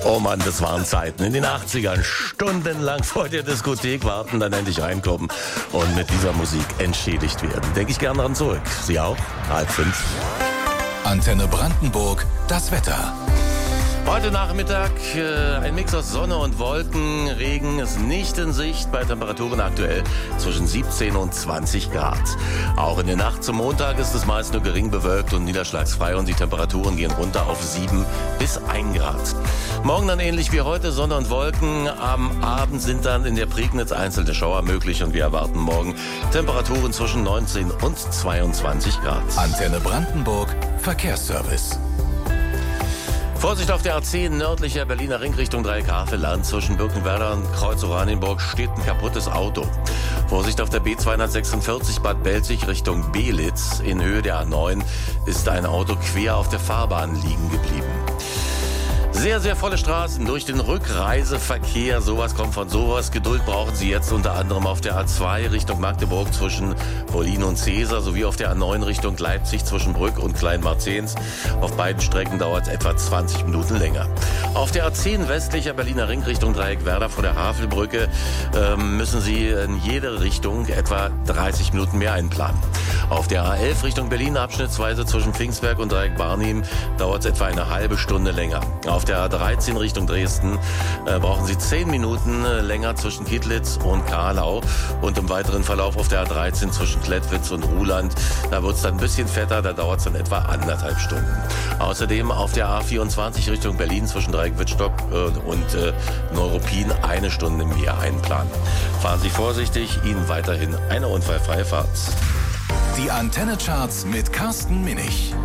Oh Mann, das waren Zeiten in den 80ern. Stundenlang vor der Diskothek warten, dann endlich reinkommen und mit dieser Musik entschädigt werden. Denke ich gerne daran zurück. Sie auch? 4:30. Antenne Brandenburg, das Wetter. Heute Nachmittag ein Mix aus Sonne und Wolken. Regen ist nicht in Sicht, bei Temperaturen aktuell zwischen 17 und 20 Grad. Auch in der Nacht zum Montag ist es meist nur gering bewölkt und niederschlagsfrei und die Temperaturen gehen runter auf 7 bis 1 Grad. Morgen dann ähnlich wie heute, Sonne und Wolken. Am Abend sind dann in der Prignitz einzelne Schauer möglich und wir erwarten morgen Temperaturen zwischen 19 und 22 Grad. Antenne Brandenburg, Verkehrsservice. Vorsicht auf der A10 nördlicher Berliner Ring Richtung Dreieck-Havelland. Zwischen Birkenwerder und Kreuz Oranienburg steht ein kaputtes Auto. Vorsicht auf der B246 Bad Belzig Richtung Belitz. In Höhe der A9 ist ein Auto quer auf der Fahrbahn liegen geblieben. Sehr, sehr volle Straßen durch den Rückreiseverkehr. Sowas kommt von sowas. Geduld brauchen Sie jetzt unter anderem auf der A2 Richtung Magdeburg zwischen Wollin und Cäsar sowie auf der A9 Richtung Leipzig zwischen Brück und Kleinmarzens. Auf beiden Strecken dauert es etwa 20 Minuten länger. Auf der A10 westlicher Berliner Ring Richtung Dreieck-Werder vor der Havelbrücke müssen Sie in jede Richtung etwa 30 Minuten mehr einplanen. Auf der A11 Richtung Berlin abschnittsweise zwischen Pfingstberg und Dreieck-Barnim dauert es etwa eine halbe Stunde länger. Auf der A13 Richtung Dresden brauchen Sie 10 Minuten länger zwischen Kittlitz und Karlau und im weiteren Verlauf auf der A13 zwischen Klettwitz und Ruhland. Da wird es dann ein bisschen fetter, da dauert es dann etwa 1,5 Stunden. Außerdem auf der A24 Richtung Berlin zwischen Dreieck-Wittstock und Neuruppin 1 Stunde mehr einplanen. Fahren Sie vorsichtig, Ihnen weiterhin eine unfallfreie Fahrt. Die Antenne-Charts mit Carsten Minich.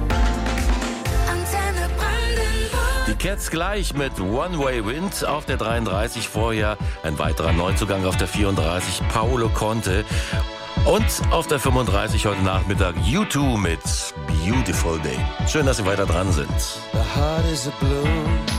Die Cats gleich mit One Way Wind auf der 33, vorher ein weiterer Neuzugang auf der 34, Paolo Conte. Und auf der 35 heute Nachmittag U2 mit Beautiful Day. Schön, dass Sie weiter dran sind. The heart is a blue.